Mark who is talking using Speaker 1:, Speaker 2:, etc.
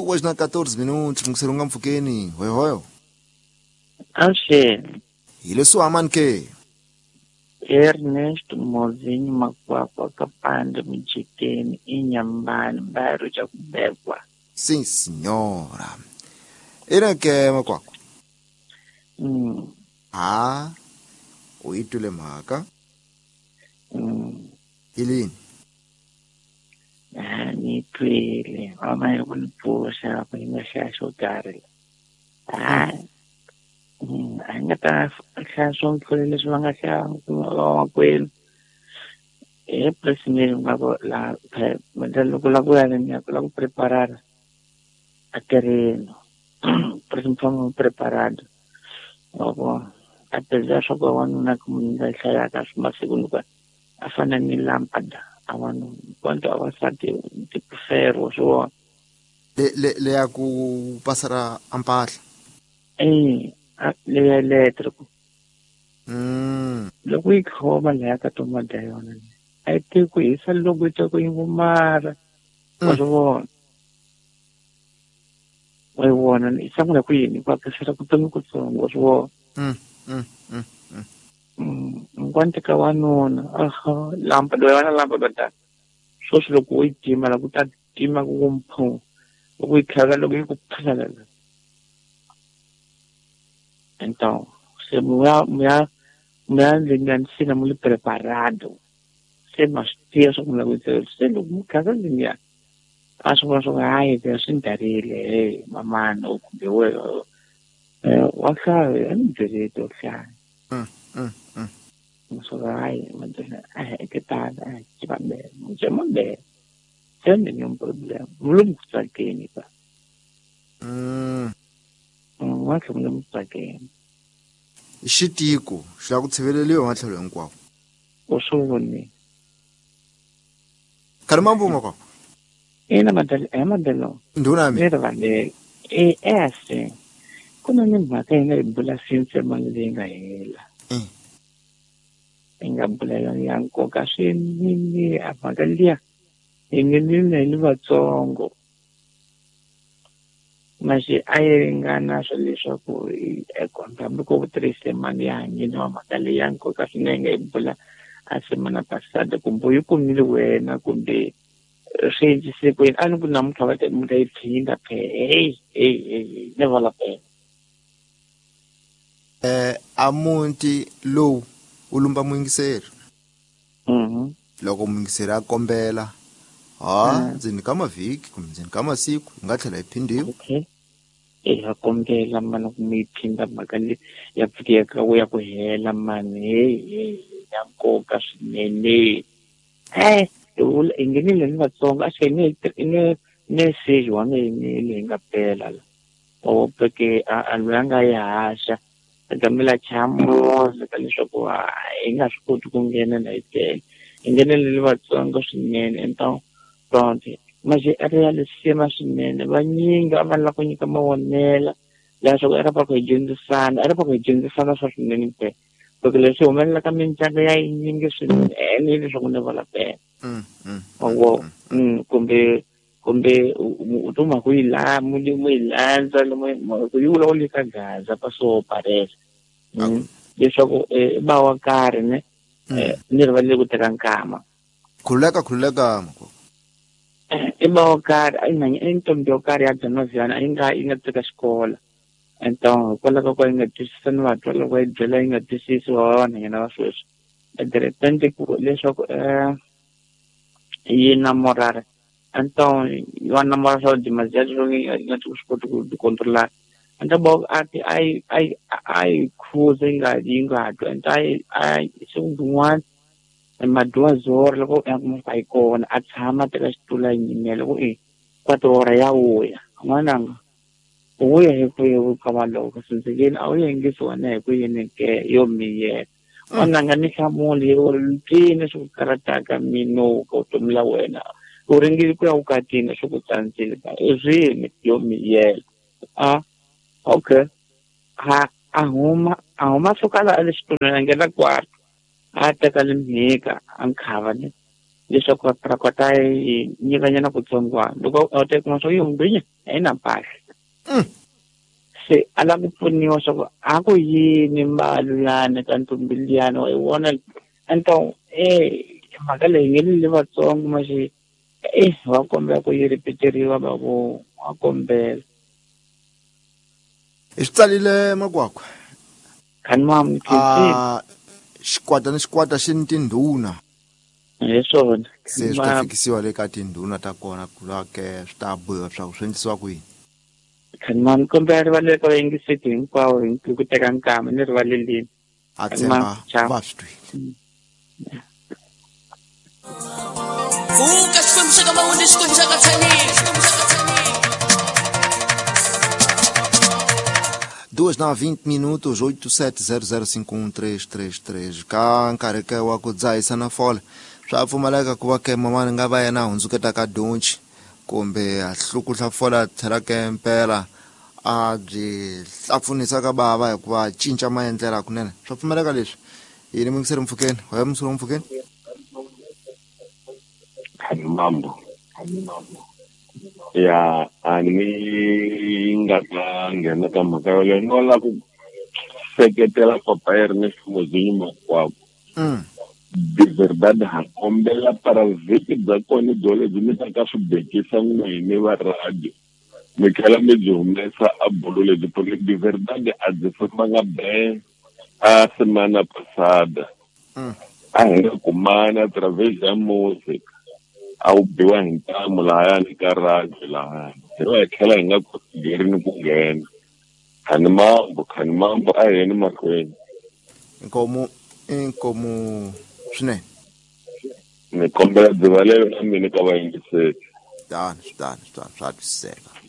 Speaker 1: hoje na 14 minutos ngiserunga mfukeni hoyo
Speaker 2: Awusheni.
Speaker 1: yile swamani ke
Speaker 2: Ernest Mozinyi Makwakwa Kapande Mjikeni Inyambani Mbaru cha kubebwa.
Speaker 1: sim senhora ina ke makwakwa uyitule mhaka ilini
Speaker 2: Nitwile mama kunipusha hapa imeshasho gari. Angata shasho mkulele swanga sha kwenu. Presimiri ngabo la mandalo kula ni kula preparar a terreno. Presimfamo preparado. Obo apesar só quando na comunidade sai a uma segunda afana ni lampada awanu quanto awasati tipo ferro so
Speaker 1: le ya ku pasara ampahla
Speaker 2: le elétrico loko ikhoma le ka tomada yona ai te ku isa logo ita ku ingumara so wai wona isangula ku yini kwa kasira ku tomi ku tsongo so Quante kawanona lampa dove vanno lampa da so se lo puoi tima la puta tima con un po lo puoi cagare lo che puttana então se me ha l'ingancina molto preparato se ma stia so come la se lo caga di mia aso so ai che sentarile mamma no che vuoi waka non ti to sai Masorai, che tal? Ci va bene, non c'è mai bene. C'è un problema. Non sta clinica. Non c'è un problema.
Speaker 1: Xitiko xa ku tshiveleliwa matlhelo hinkwawo
Speaker 2: O solo
Speaker 1: khale mambo makwakwa
Speaker 2: madalo.
Speaker 1: ndhuna mi
Speaker 2: Era vale. Sì. Kuna ni mhaka yi nga hi bula since mali leyi nga hela. Nga bulela ya nkoka swinene a mhaka liya hi ngenile ni vatsongo masi a yi ringana swo leswaku hambi ko tirhise mali ya hanyini wa mhaka leyi ya nkoka swinene nga hi bula a semana pasada kumbe yi kumile wena kumbe swi endlise kwini a ni ku namuntlha va muta yi phinda never la pena
Speaker 1: amunti lowu u lumba muyingiseri loko muyingiseri a kombela ndzeni ka mavhiki kumbe ndzeni ka masiku hi nga tlhela hi phindiwa
Speaker 2: ya kombela mana ku mi phinda mhaka leyi ya pfukeka ya ku hela mani ya nkoka swinene hi ngenile ni vatsongo a swi ne sage wa mina leyi nga pela la peke a loyi a nga yi haxa gamela chamoza ka leswaku hi nga swi koti ku nghena na hi tele hi ngenele ni vatsongo swinene então pronto masi a realisema swinene vanyingi a va lava ku nyika mavonela leswaku era va ku hi dyondzisana swa swinene pe loko leswi humelela ka mitlangu ya yinyingi swinene leswaku ni vala pena kumbe u tuma ku yi mu yi landza ku yi vula u le ka gaza pa so paresa leswaku ba wa karhi ne ni ri va le ku teka nkama
Speaker 1: khululeka
Speaker 2: i ba wa karhi a yi ntombi yo karhi ya Jonaviyana yi nga teka xikola então hikwalaho ka yi nga twisisani vatwa loko yi byela yi nga twisisi vanhanyana va sweswi edirepente ku leswaku yi namorara então va namora swa demasiado swo yi nga swi koti ku controlar anta bo ai khuza yi nga twa anta ai swin'wana maduwa zor loko ya kuma fa ikona a tshama teka xitula yinyimela ku 4 hora ya vuya n'wananga uya hi ku ka valoko sindzekeni a wu yingisiwa na hi ku yini ke yo miyela n'wananga ni hlamuli yo rini swi ku karataka minuka vutomi la wena u ringile ku ya vukatini swi ku tsandzile i rini yo miyela okay a huma suka la le xitulweni a nghena kwarto a teka limhika a nkhava ni leswaku va phara kota hi nyikanyana kutsongwana loko a teka kuma swa yombinya a yi na mpahla se a lava ku pfuniwa swa ku a ku yini mbalo yani ka ntombi liyani wa yi vona anto mhaka leyi nge le vatsongo maxi va kombela ku yi repeteriwa bavo wa kombela
Speaker 1: i swi tsalile Makwakwa
Speaker 2: khani mama
Speaker 1: xikwata ni xikwata xi ni tindhuna
Speaker 2: hi swona
Speaker 1: se swi ta fikisiwa le ka tindhuna ta kona ku lake swi ta boha swa ku swi endlisiwa ku yini
Speaker 2: khani mama kombela rivalele ka vayingiseti hinkwavo hi ku teka nkama ni rivalelini
Speaker 1: a tshemba va swi twile
Speaker 3: vuka xikwembu xa ka mawundi xikwembu xa ka tsanile
Speaker 1: 2:20 minutos 8700513333 ka nkarhi ke wa ku dzahisa na fole swa pfumaleka ku va ke mamani nga va yena hundzuketa ka donchi kumbe a hlukuhla fole a tlhela ke mpela a byi hlapfunisa ka bava hikuva cinca maendlela kunene swa pfumaleka leswi yini mungiseri Mfukeni wa musolo Mfukeni
Speaker 4: mambo ya ani nga ta nghena ka mhaka yoleyo no la ku seketela papa Ernest Muzinyima Makwakwa de verdade ha kombela para vhiki bya kona dole byi mi ta ka swibekisa n'wini va radio mi tlhela mi byi humesa a bolo lebyi porque de verdade a byi fambanga be a semana passada a hi nga kumana através da música a wu biwa hi ntamu lahayani ka radio lahayani se va hi tlhela hi nga kotigeri ni ku nghena khani mambo a hi yeni mahlweni
Speaker 1: inkomu swinene
Speaker 4: ni kombela dzivalelo na mina ka vayingiseti
Speaker 1: tani swa twisiseka